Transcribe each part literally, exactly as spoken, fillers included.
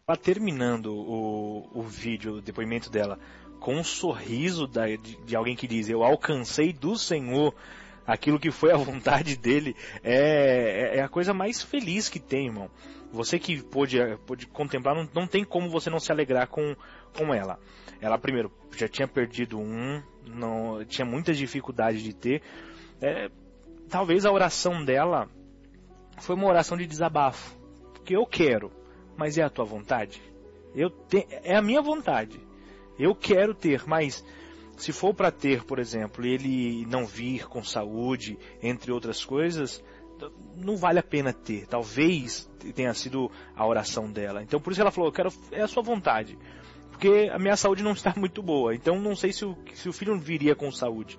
ela terminando o, o vídeo, o depoimento dela, com um sorriso da, de, de alguém que diz: eu alcancei do Senhor aquilo que foi a vontade dele, é, é a coisa mais feliz que tem, irmão. Você que pôde, pôde contemplar, não, não tem como você não se alegrar com, com ela. Ela, primeiro, já tinha perdido um, não, tinha muitas dificuldades de ter. É, talvez a oração dela foi uma oração de desabafo. Porque eu quero, mas é a tua vontade? Eu te, é a minha vontade. Eu quero ter, mas se for para ter, por exemplo, ele não vir com saúde, entre outras coisas, não vale a pena ter. Talvez tenha sido a oração dela. Então por isso ela falou: eu quero, é a sua vontade. Porque a minha saúde não está muito boa. Então não sei se o, se o filho viria com saúde.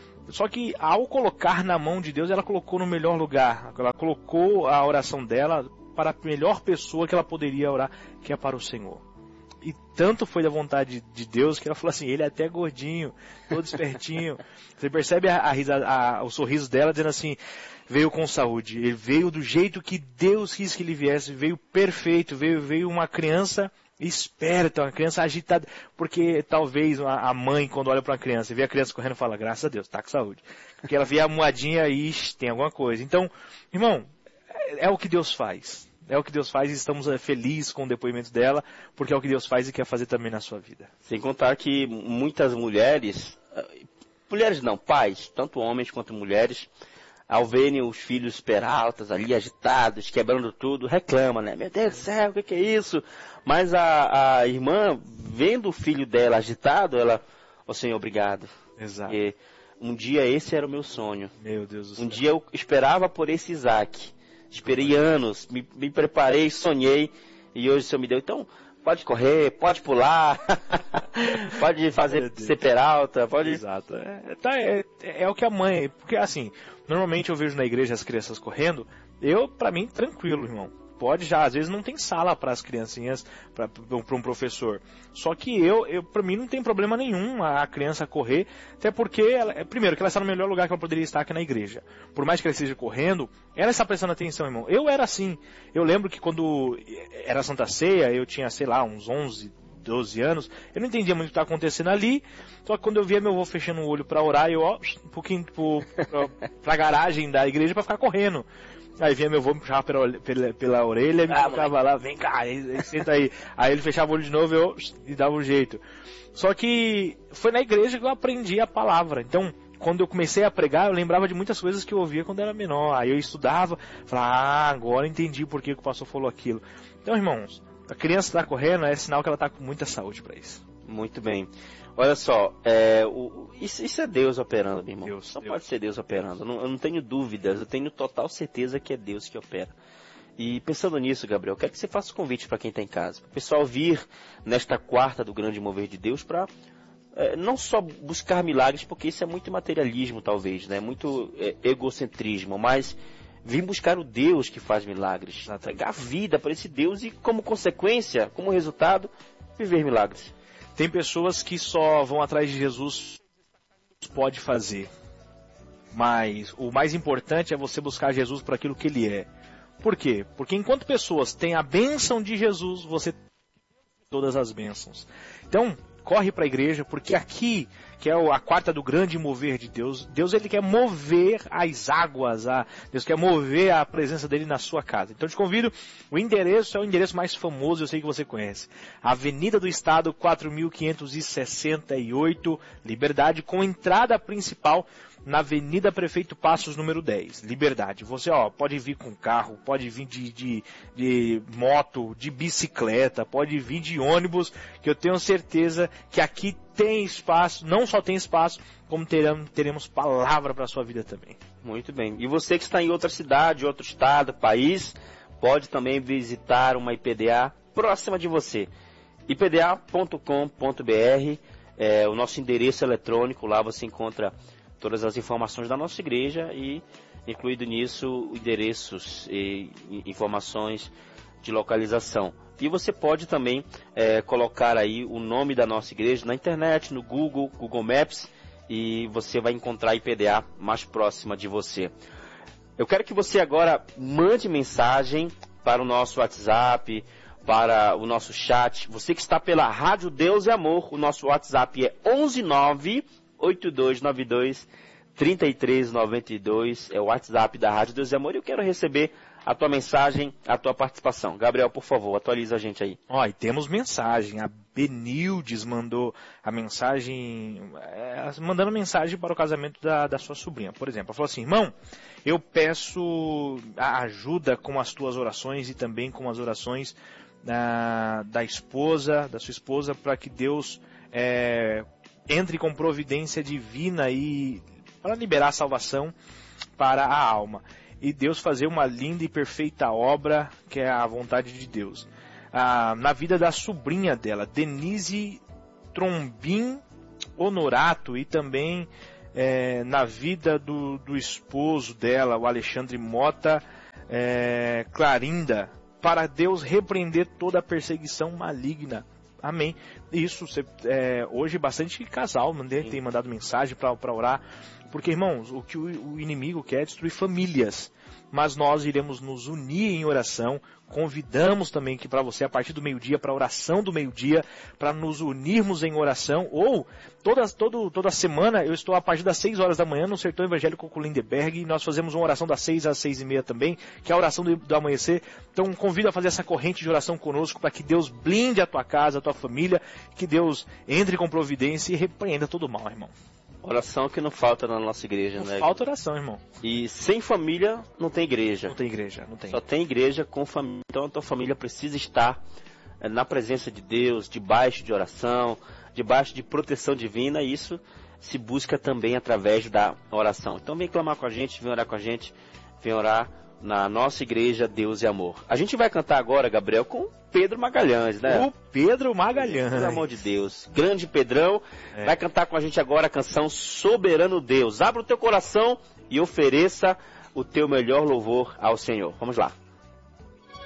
Só que ao colocar na mão de Deus, ela colocou no melhor lugar. Ela colocou a oração dela para a melhor pessoa que ela poderia orar, que é para o Senhor. E tanto foi da vontade de Deus que ela falou assim: ele é até gordinho, todo espertinho. Você percebe a, a, a, o sorriso dela dizendo assim: veio com saúde. Ele veio do jeito que Deus quis que ele viesse. Veio perfeito. Veio, veio uma criança esperta, uma criança agitada. Porque talvez a mãe, quando olha para uma criança e vê a criança correndo, fala: graças a Deus, está com saúde. Porque ela vê a moedinha e tem alguma coisa. Então, irmão, é, é o que Deus faz. É o que Deus faz e estamos felizes com o depoimento dela, porque é o que Deus faz e quer fazer também na sua vida. Sem contar que muitas mulheres, mulheres não, pais, tanto homens quanto mulheres, ao verem os filhos peraltas ali, agitados, quebrando tudo, reclamam, né? Meu Deus do céu, o que, que é isso? Mas a, a irmã, vendo o filho dela agitado, ela: ó Senhor, obrigado. Exato. E um dia esse era o meu sonho. Meu Deus do céu. Um dia eu esperava por esse Isaac. Esperei anos, me, me preparei, sonhei, e hoje o Senhor me deu. Então, pode correr, pode pular, pode fazer ser peralta, pode... Exato. É, tá, é, é o que a mãe... Porque assim, normalmente eu vejo na igreja as crianças correndo, eu, pra mim, tranquilo, irmão. Pode já, às vezes não tem sala para as criancinhas, para um professor. Só que eu, eu para mim não tem problema nenhum a criança correr, até porque, ela, primeiro, que ela está no melhor lugar que ela poderia estar, aqui na igreja. Por mais que ela esteja correndo, ela está prestando atenção, irmão. Eu era assim. Eu lembro que quando era Santa Ceia, eu tinha, sei lá, uns onze, doze anos, eu não entendia muito o que estava acontecendo ali, só que quando eu via meu avô fechando o olho para orar, eu, ó, um pouquinho para a garagem da igreja para ficar correndo. Aí vinha meu avô, me puxava pela, pela, pela orelha, me ah, colocava lá, vem cá, aí, senta aí. Aí ele fechava o olho de novo e eu e dava um jeito. Só que foi na igreja que eu aprendi a palavra. Então, quando eu comecei a pregar, eu lembrava de muitas coisas que eu ouvia quando era menor. Aí eu estudava, falava: ah, agora entendi por que o pastor falou aquilo. Então, irmãos, a criança está correndo, é sinal que ela está com muita saúde para isso. Muito bem. Olha só, é, o, isso, isso é Deus operando, meu irmão. Deus, Só Deus. pode ser Deus operando. Eu não, eu não tenho dúvidas, eu tenho total certeza que é Deus que opera. E pensando nisso, Gabriel, quero que você faça um convite para quem está em casa. Para o pessoal vir nesta quarta do grande mover de Deus para é, não só buscar milagres, porque isso é muito materialismo talvez, né? Muito é, egocentrismo, mas vir buscar o Deus que faz milagres. Pegar a vida para esse Deus e, como consequência, como resultado, viver milagres. Tem pessoas que só vão atrás de Jesus, pode fazer. Mas o mais importante é você buscar Jesus por aquilo que Ele é. Por quê? Porque enquanto pessoas têm a bênção de Jesus, você tem todas as bênçãos. Então, corre para a igreja, porque aqui, que é a quarta do grande mover de Deus, Deus ele quer mover as águas, a, Deus quer mover a presença dele na sua casa. Então eu te convido, o endereço é o endereço mais famoso, eu sei que você conhece. Avenida do Estado, quatro mil quinhentos e sessenta e oito, Liberdade, com entrada principal na Avenida Prefeito Passos, número dez, Liberdade. Você, ó, pode vir com carro, pode vir de, de, de moto, de bicicleta, pode vir de ônibus, que eu tenho certeza que aqui tem espaço, não só tem espaço, como teremos, teremos palavra para a sua vida também. Muito bem. E você que está em outra cidade, outro estado, país, pode também visitar uma I P D A próxima de você. I P D A ponto com ponto B R é o nosso endereço eletrônico, lá você encontra todas as informações da nossa igreja e, incluído nisso, endereços e informações de localização. E você pode também é, colocar aí o nome da nossa igreja na internet, no Google, Google Maps, e você vai encontrar a I P D A mais próxima de você. Eu quero que você agora mande mensagem para o nosso WhatsApp, para o nosso chat. Você que está pela Rádio Deus e Amor, o nosso WhatsApp é onze nove oito dois nove dois três três nove dois, é o WhatsApp da Rádio Deus e Amor, e eu quero receber a tua mensagem, a tua participação. Gabriel, por favor, atualiza a gente aí. Ó, e temos mensagem. A Benildes mandou a mensagem, é, mandando mensagem para o casamento da, da sua sobrinha. Por exemplo, ela falou assim: irmão, eu peço a ajuda com as tuas orações e também com as orações da, da esposa, da sua esposa, para que Deus é, entre com providência divina e para liberar a salvação para a alma. E Deus fazer uma linda e perfeita obra, que é a vontade de Deus. Ah, na vida da sobrinha dela, Denise Trombin Honorato, e também é, na vida do, do esposo dela, o Alexandre Mota é, Clarinda, para Deus repreender toda a perseguição maligna. Amém. Isso, é, hoje bastante casal né, tem mandado mensagem para orar, porque, irmãos, o que o, o inimigo quer é destruir famílias, mas nós iremos nos unir em oração. Convidamos também que para você, a partir do meio-dia, para a oração do meio-dia, para nos unirmos em oração, ou toda, todo, toda semana eu estou a partir das seis horas da manhã no Sertão Evangélico com Lindeberg, e nós fazemos uma oração das seis às seis e meia também, que é a oração do, do amanhecer. Então convido a fazer essa corrente de oração conosco, para que Deus blinde a tua casa, a tua família, que Deus entre com providência e repreenda todo o mal, irmão. Oração que não falta na nossa igreja, não né? Falta oração, irmão. E sem família não tem igreja. Não tem igreja, não tem. Só tem igreja com família. Então a tua família precisa estar é, na presença de Deus, debaixo de oração, debaixo de proteção divina. E isso se busca também através da oração. Então vem clamar com a gente, vem orar com a gente, vem orar na nossa igreja Deus e Amor. A gente vai cantar agora, Gabriel, com Pedro Magalhães, né? O Pedro Magalhães. Pelo amor de Deus. Grande Pedrão. É. Vai cantar com a gente agora a canção Soberano Deus. Abra o teu coração e ofereça o teu melhor louvor ao Senhor. Vamos lá.